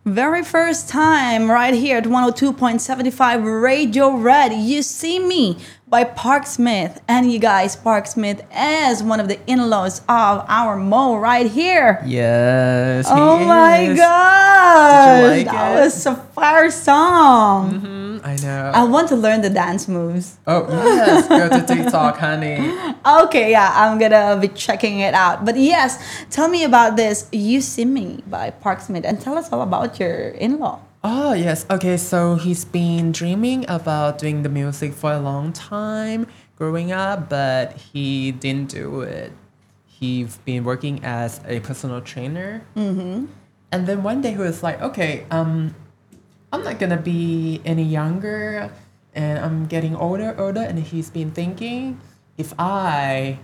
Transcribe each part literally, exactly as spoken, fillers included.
Very first time right here at one oh two point seven five Radio Red. You See Me by Park Smith. And you guys, Park Smith is one of the in-laws of our Mo right here. Yes, he Oh my is. gosh. Did you like that it? was a fire song. Mm, I know. I want to learn the dance moves. oh, yes. Go to TikTok, honey. Okay, yeah, I'm gonna be checking it out. But yes, tell me about this You See Me by Park Smith and tell us all about your in-law. Oh, yes. Okay, so he's been dreaming about doing the music for a long time growing up, but he didn't do it. He's been working as a personal trainer. Mm-hmm. And then one day he was like, okay, um, I'm not gonna be any younger and I'm getting older, older. And he's been thinking, if I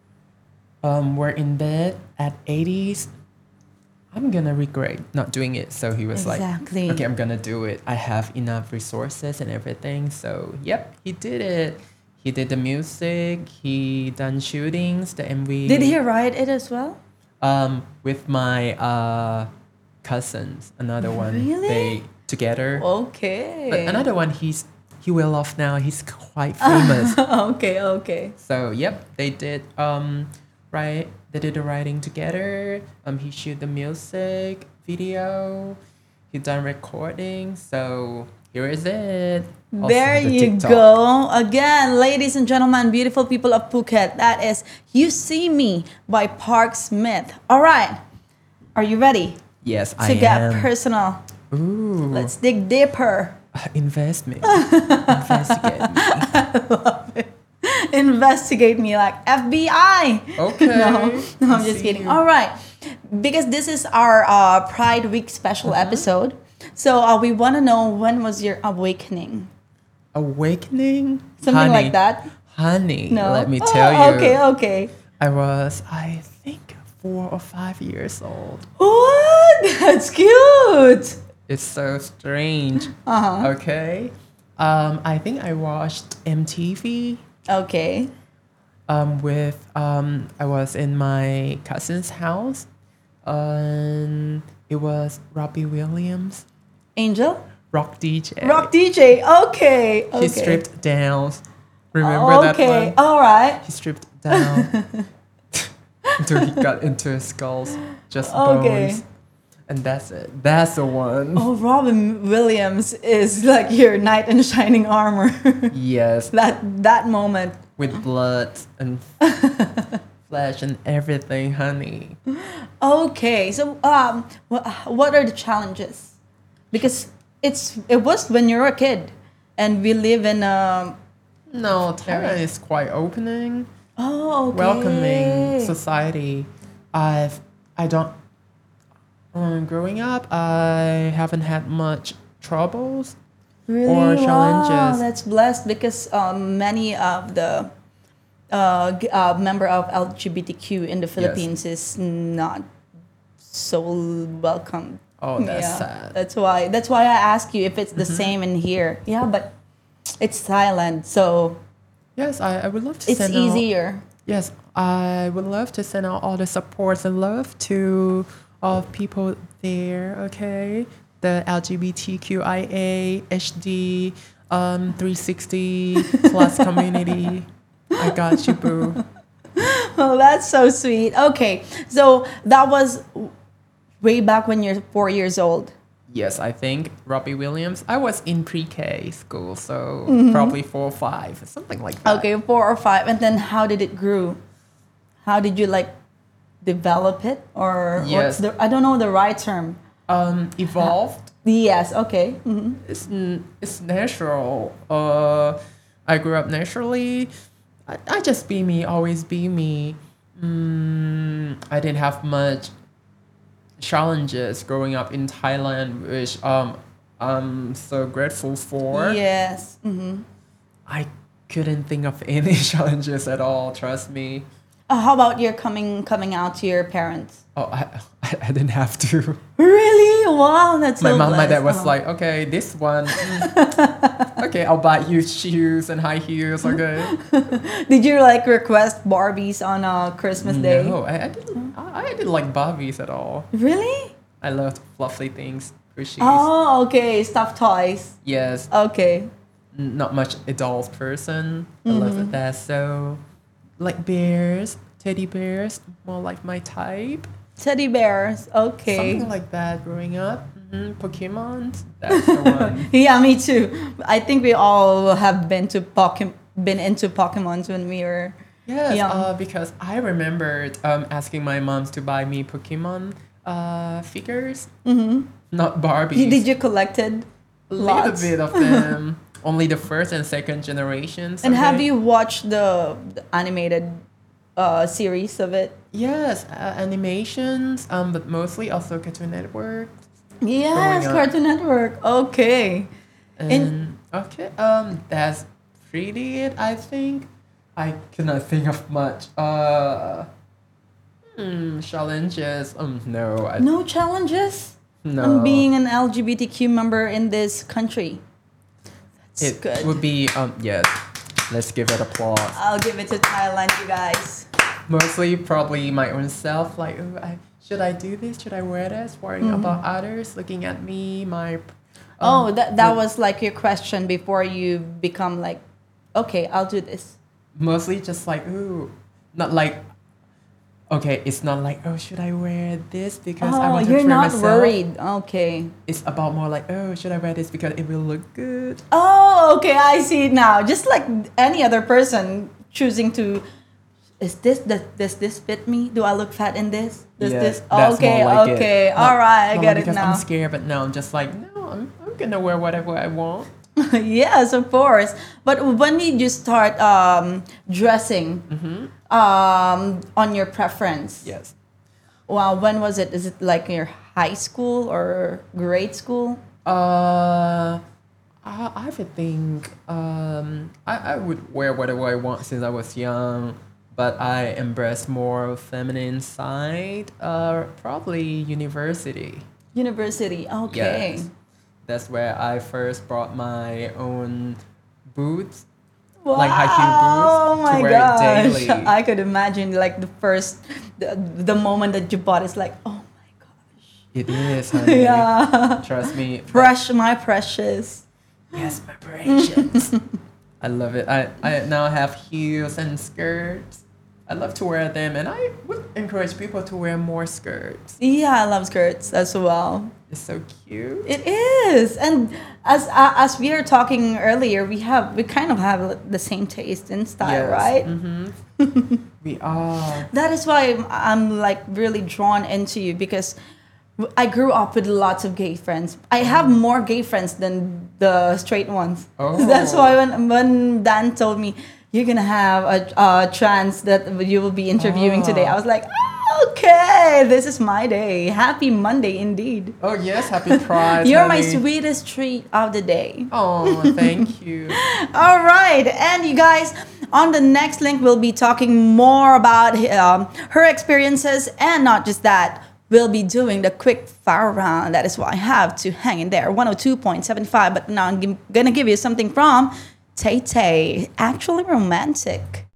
um, were in bed at eighties, I'm gonna regret not doing it. So he was Exactly. like, okay, I'm gonna do it. I have enough resources and everything. So yep, he did it. He did the music. He done shootings, the M V. Did he write it as well? Um, with my uh, cousins, another one. Really? They together. Okay. But another one, he's he well off now. He's quite famous. okay, okay. So yep, they did um right. They did the writing together. Um, he shoot the music video. He done recording. So here is it. Also There the you TikTok. go. Again, ladies and gentlemen, beautiful people of Phuket, that is You See Me by Park Smith. All right. Are you ready Yes, to I get am. personal? Ooh, Let's dig deeper. invest me, investigate me. Investigate me like F B I. Okay. No, no, I'm I just see kidding. you. All right. Because this is our uh, Pride Week special Uh-huh. episode. So uh, we want to know, when was your awakening? Awakening, Something honey, like that? Honey, No. let me Oh, tell you. Okay, okay. I was, I think, four or five years old. What? That's cute. It's so strange. Uh-huh. Okay. Um, I think I watched M T V. Okay. Um, with um, I was in my cousin's house, and it was Robbie Williams, Angel? rock D J. Rock D J. Okay. okay. He stripped down. Remember that Okay. one? All right. He stripped down until he got into his skulls, just Okay. bones, and that's it. That's the one. Oh, Robin Williams is like your knight in shining armor. Yes, that that moment. with blood and flesh and everything, honey. Okay. So um wha- what are the challenges? Because it's it was when you were a kid and we live in um No, Thailand is quite opening, oh okay. welcoming society. I've I don't. Um, growing up, I haven't had much troubles. Really? or Wow, challenges. that's blessed because um, many of the uh, g- uh, member of L G B T Q in the Philippines is not so welcome. Oh, that's sad. That's why. That's why I ask you if it's the same in here. Yeah, but it's Thailand, so Yes, I, I would love to it's send out. easier. Yes, I would love to send out all the supports and love to all people there. Okay, the L G B T Q I A H D um three sixty plus community. I got you, boo. Oh, that's so sweet. Okay, so that was way back when you're four years old. Yes, I think Robbie Williams. I was in pre-K school, so Mm-hmm. probably four or five, something like that. Okay, four or five, and then how did it grow? How did you like develop it, or what's Yes. the? I don't know the right term. Um, evolved. Yes. Okay. hmm It's n- it's natural. Uh, I grew up naturally. I, I just be me, always be me. Mm, I didn't have much challenges growing up in Thailand, which um I'm so grateful for. Yes. hmm I couldn't think of any challenges at all. Trust me. Uh, how about your coming coming out to your parents? Oh, I I, I didn't have to. Really? Wow, that's My so mom, my dad blessed. was Uh-huh. like, okay, this one. mm, okay, I'll buy you shoes and high heels. Okay. Did you like request Barbies on uh, Christmas Day? No, I, I didn't. I, I didn't like Barbies at all. Really? I loved fluffy things, squishies. Oh, okay. Stuffed toys. Yes, Okay. n- not much adult person. I love Mm-hmm. it there. So, like bears, teddy bears, more like my type. Teddy bears. Okay. Something like that growing up. hmm Pokemon, that's the one. Yeah, me too. I think we all have been to Pokemon, been into Pokemons when we were Yes, young. uh, because I remembered um, asking my moms to buy me Pokemon uh, figures, Mm-hmm. not Barbies. You, did you collected A lots? little bit of them. Only the first and second generations. And of have it. you watched the, the animated uh, series of it? Yes, uh, animations, um, but mostly also Cartoon Network. Yes, Growing up. Cartoon Network. Okay. And In- okay, um, that's pretty it. I think. I cannot think of much. Uh, hmm, challenges. Um, no, I, No challenges no. on being an L G B T Q member in this country. That's It good. would be um yes. Let's give it applause. I'll give it to Thailand, you guys. Mostly probably my own self. Like, oh, I, should I do this? Should I wear this? Worrying about others looking at me. My um, Oh, that that with- was like your question before you become like, okay, I'll do this. mostly just like ooh, not like. Okay, it's not like oh should I wear this because I Oh, want to you're trim not myself. worried. Okay. It's about more like oh should I wear this because it will look good. Oh, okay, I see it now. Just like any other person choosing to, is this does, does this fit me? Do I look fat in this? Does Yes, this? that's Okay, more like it. okay, Not- all right, I not get it because now. I'm scared, but now I'm just like no, I'm I'm gonna wear whatever I want. Yes, of course. But when did you start um, dressing um, on your preference? Yes. Wow, when was it? Is it like your high school or grade school? Uh, I, I would think um, I, I would wear whatever I want since I was young, but I embrace more feminine side. Uh, probably university. University. Okay. Yes. That's where I first brought my own boots. Wow. Like high heel boots Oh to my wear it gosh. daily. I could imagine like the first, the, the moment that you bought is like, oh my gosh. It is, honey. Yeah. Trust me. Fresh, my precious. Yes, my precious. I love it. I, I now have heels and skirts. I love to wear them, and I would encourage people to wear more skirts. Yeah, I love skirts as well. It's so cute. It is, and as uh, as we were talking earlier, we have we kind of have the same taste and style, right? Mm-hmm. We are. That is why I'm, I'm like really drawn into you because I grew up with lots of gay friends. I have more gay friends than the straight ones. Oh. That's why when when Dan told me you're gonna have a, a trans that you will be interviewing Oh. today, I was like, "Ah, okay, this is my day. Happy Monday indeed. Oh yes, happy Pride. You're my honey. sweetest treat of the day. Oh, thank you. All right, and you guys, on the next link, we'll be talking more about um, her experiences, and not just that, we'll be doing the quick fire round. That is why I have to hang in there, one oh two point seven five. But now I'm g- gonna give you something from Tay Tay, Actually Romantic.